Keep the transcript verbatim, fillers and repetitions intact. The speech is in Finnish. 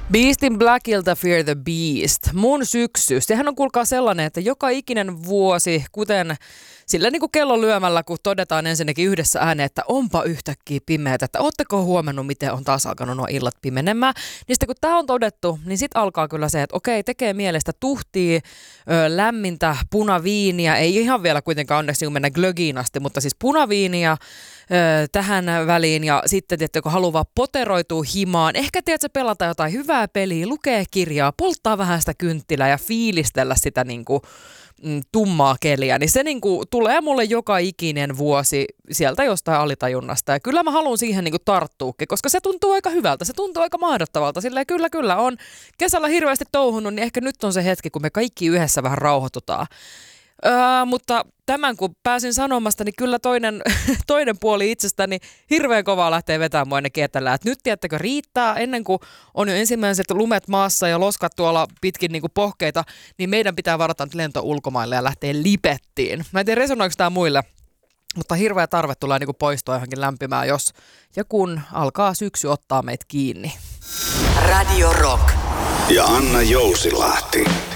Beastin Blackilta Fear the Beast. Mun syksy. Sehän on kuulkaa sellainen, että joka ikinen vuosi, kuten sillä niin kuin kellon lyömällä, kun todetaan ensinnäkin yhdessä ääneen, että onpa yhtäkkiä pimeätä, että ootteko huomannut, miten on taas alkanut nuo illat pimenemään. Niin sitten kun tämä on todettu, niin sitten alkaa kyllä se, että okei, tekee mielestä tuhtia, ö, lämmintä punaviiniä, ei ihan vielä kuitenkaan onneksi mennä glögiin asti, mutta siis punaviiniä ö, tähän väliin ja sitten, tietysti, kun haluaa poteroitua himaan, ehkä tiedätkö, pelata jotain hyvää peliä, lukee kirjaa, polttaa vähän sitä kynttilää ja fiilistellä sitä niin kuin tummaa keliä, niin se niinku tulee mulle joka ikinen vuosi sieltä jostain alitajunnasta. Ja kyllä mä haluan siihen niinku tarttuukin, koska se tuntuu aika hyvältä, se tuntuu aika mahdottavalta. Silleen kyllä, kyllä on kesällä hirveästi touhunut, niin ehkä nyt on se hetki, kun me kaikki yhdessä vähän rauhoitutaan. Öö, mutta tämän kun pääsin sanomasta, niin kyllä toinen, toinen puoli itsestäni hirveän kovaa lähtee vetämään mua ainakin etelään. Et nyt tiedättekö riittää, ennen kuin on jo ensimmäiset lumet maassa ja loskat tuolla pitkin niin kuin pohkeita, niin meidän pitää varata nyt lento ulkomaille ja lähteä lipettiin. Mä en tiedä resonoiko tämä muille, mutta hirveä tarve tulee niin kuin poistua johonkin lämpimään, jos ja kun alkaa syksy ottaa meitä kiinni. Radio Rock. Ja Anna Jousilahti.